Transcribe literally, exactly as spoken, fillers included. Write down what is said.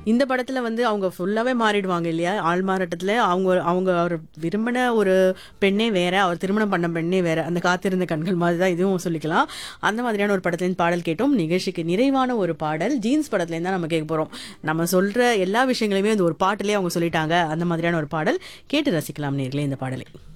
இந்த படத்துல வந்து அவங்க ஃபுல்லாவே மாறிடுவாங்க இல்லையா? ஆள்மாறாட்டத்துல அவங்க அவங்க அவர் விரும்பின ஒரு பெண்ணே வேற, அவர் திருமணம் பண்ண பெண்ணே வேற. அந்த காத்திருந்த கண்கள் மாதிரி தான் இதுவும் சொல்லிக்கலாம். அந்த மாதிரியான ஒரு படத்துலேருந்து பாடல் கேட்டோம். நிகழ்ச்சிக்கு நிறைவான ஒரு பாடல் ஜீன்ஸ் படத்துலேருந்து தான் நம்ம கேட்க போறோம். நம்ம சொல்ற எல்லா விஷயங்களையுமே இந்த ஒரு பாட்டுலயே அவங்க சொல்லிட்டாங்க. அந்த மாதிரியான ஒரு பாடல் கேட்டு ரசிக்கலாம் நேயர்களே இந்த பாடலை.